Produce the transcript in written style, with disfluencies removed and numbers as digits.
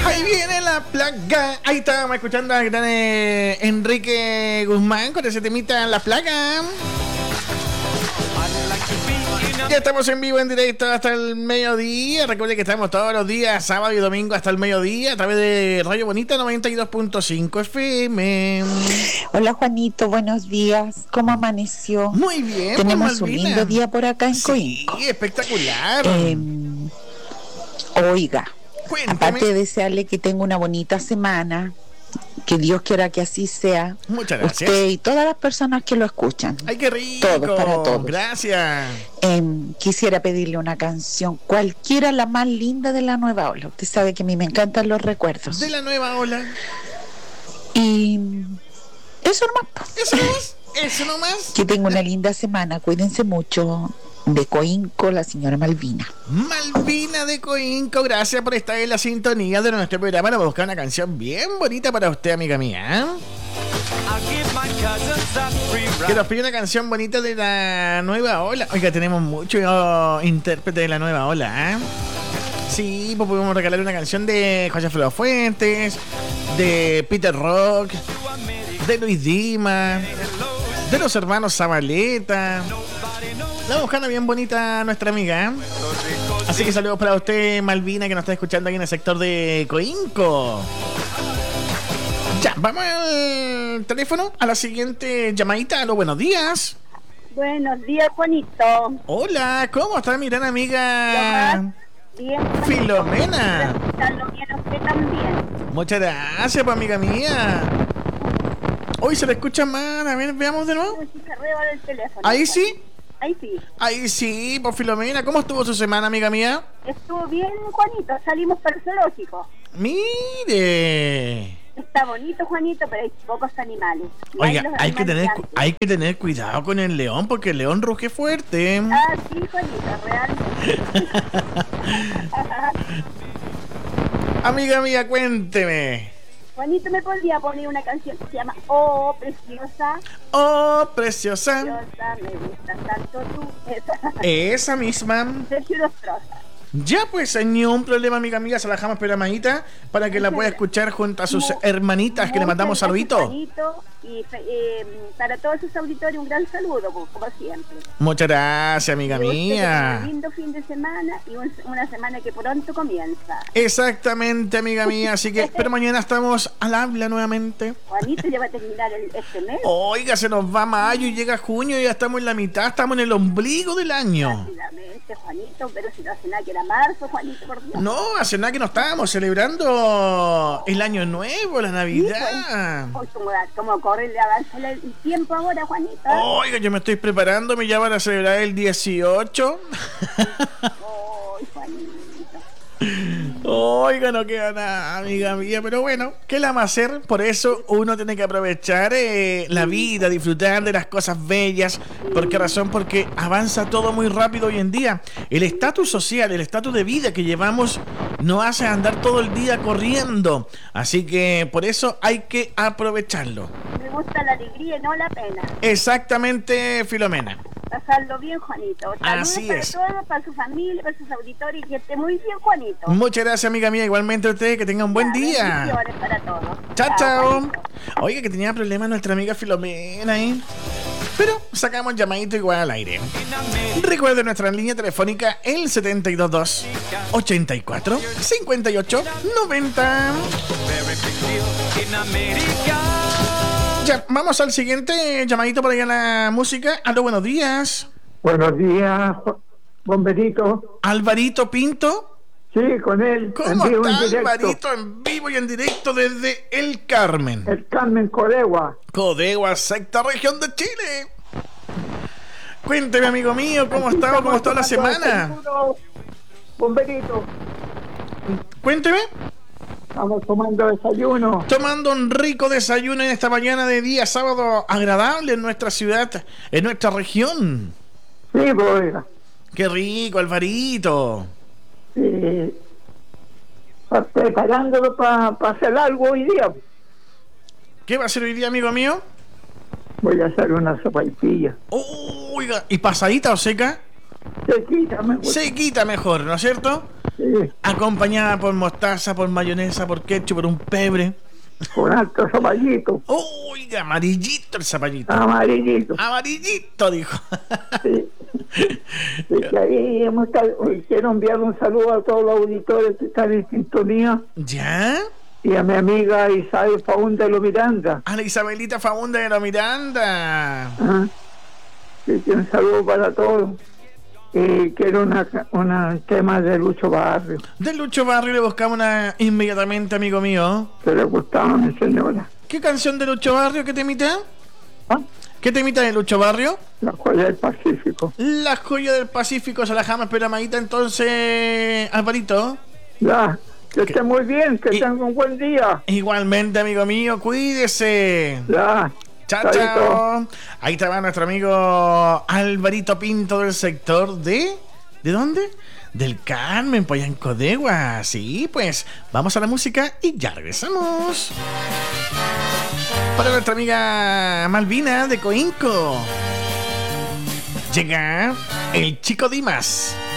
Ahí viene la plaga. Ahí estábamos escuchando al gran Enrique Guzmán con ese temita La Plaga. Ya estamos en vivo, en directo hasta el mediodía. Recuerde que estamos todos los días, sábado y domingo hasta el mediodía, a través de Radio Bonita 92.5 FM. Hola Juanito, buenos días. ¿Cómo amaneció? Muy bien. Tenemos un lindo día por acá en Coinco. Sí, espectacular. Oiga, Cuéntame. aparte de desearle que tenga una bonita semana, que Dios quiera que así sea. Muchas gracias. Usted y todas las personas que lo escuchan. ¡Ay, qué rico! Todos, para todos. Gracias. Quisiera pedirle una canción, cualquiera, la más linda de la nueva ola. Usted sabe que a mí me encantan los recuerdos. De la nueva ola. Y eso nomás. Eso nomás. Eso nomás. Que tenga una linda semana. Cuídense mucho. De Coinco, la señora Malvina. Malvina de Coinco, gracias por estar en la sintonía de nuestro programa. Vamos a buscar una canción bien bonita para usted, amiga mía. Que nos pide una canción bonita de la nueva ola. Oiga, tenemos muchos intérpretes de la nueva ola, ¿eh? Sí, pues podemos regalar una canción de José Flores Fuentes, de Peter Rock, de Luis Dimas, de los hermanos Zabaleta. La buscando bien bonita nuestra amiga, ¿eh? Así que saludos para usted, Malvina, que nos está escuchando aquí en el sector de Coinco. Ya, vamos al teléfono, a la siguiente llamadita. Aló, buenos días. Buenos días, Juanito. Hola, ¿cómo está mi gran amiga? Bien, Filomena. Bien, usted también. Muchas gracias, pues, amiga mía. Hoy se le escucha mal, a ver, veamos de nuevo. Del teléfono. Ahí sí. Ahí sí. Ahí sí, pues Filomena, ¿cómo estuvo su semana, amiga mía? Estuvo bien, Juanito, salimos para el zoológico. Mire. Está bonito, Juanito, pero hay pocos animales. Oiga, hay que tener cuidado con el león, porque el león ruge fuerte. Ah, sí, Juanito, realmente. Amiga mía, cuénteme. Juanito, ¿me podría poner una canción que se llama Oh, Preciosa? Oh, preciosa. Preciosa, me gusta tanto tú. Esa misma. Sergio Nostroza. Ya pues, ni un problema, amiga mía, se la dejamos programadita para que la pueda escuchar junto a sus hermanitas, que le mandamos saluditos. Y para todos sus auditores un gran saludo, como siempre. Muchas gracias, amiga mía. Un lindo fin de semana y una semana que pronto comienza. Exactamente, amiga mía, así que pero mañana estamos al habla nuevamente. Juanito, ya va a terminar este mes. Oiga, se nos va mayo y llega junio y ya estamos en la mitad, estamos en el ombligo del año. Rápidamente, Juanito, pero si no hace nada que era marzo, Juanito, por Dios. No, hace nada que no estábamos celebrando el año nuevo, la Navidad. Sí, pues, como corre, le avanza el tiempo ahora, Juanito. Oiga, yo me estoy preparándome ya para celebrar el 18. Juanito. Oiga, no queda nada, amiga mía, pero bueno, ¿qué la vamos a hacer? Por eso uno tiene que aprovechar la vida, disfrutar de las cosas bellas. ¿Por qué razón? Porque avanza todo muy rápido hoy en día. El estatus social, el estatus de vida que llevamos nos hace andar todo el día corriendo. Así que por eso hay que aprovecharlo. Me gusta la alegría y no la pena. Exactamente, Filomena. Pasarlo bien, Juanito. Saludos Así para es. todos, para su familia, para sus auditores, y que esté muy bien, Juanito. Muchas gracias, amiga mía. Igualmente a ustedes, que tengan un buen día. Bendiciones para todos. Chao, chao. Juanito. Oiga, que tenía problemas nuestra amiga Filomena ahí. Pero sacamos llamadito igual al aire. Recuerden nuestra línea telefónica el 722 84 58 90. Ya, vamos al siguiente llamadito para allá la música. Aló, buenos días. Buenos días, Bomberito. Alvarito Pinto. Sí, con él. ¿Cómo está Alvarito? En vivo y en directo desde El Carmen. El Carmen Codegua. Codegua, sexta región de Chile. Cuénteme, amigo mío, ¿cómo está? ¿Cómo está la semana? Bomberito. Cuénteme. Estamos tomando desayuno. Tomando un rico desayuno en esta mañana de día sábado agradable en nuestra ciudad, en nuestra región. Sí, pues. Qué rico, Alvarito. Sí. Preparándolo para hacer algo hoy día. ¿Qué va a hacer hoy día, amigo mío? Voy a hacer una sopaipilla. Oiga, ¿y pasadita o seca? Se quita mejor. Se quita mejor, ¿no es cierto? Sí, Acompañada por mostaza, por mayonesa, por ketchup, por un pebre. con alto zapallito. Uy, amarillito el zapallito. Amarillito. Amarillito, dijo. Sí. Y que ahí quiero enviar un saludo a todos los auditores que están en sintonía ¿Ya? y a mi amiga Isabel Faúndez Miranda. A la Isabelita Faúndez de la Miranda. ¿Ah? Sí, que un saludo para todos. Quiero un tema de Lucho Barrio De Lucho Barrio le buscamos una inmediatamente, amigo mío. que le gustaba a mi señora. ¿Qué canción de Lucho Barrio? ¿Qué temita? ¿Ah? ¿Qué temita de Lucho Barrio? La joya del Pacífico. La joya del Pacífico, se la jama esperamadita entonces, Alvarito. Ya, que esté muy bien, que Y- tenga un buen día. Igualmente, amigo mío, cuídese. Ya. Chao, Chaito. chao. Ahí estaba nuestro amigo Alvarito Pinto del sector de... ¿De dónde? Del Carmen, Pollancodegua. Sí, pues vamos a la música y ya regresamos. Para nuestra amiga Malvina de Coinco. Llega el Chico Dimas.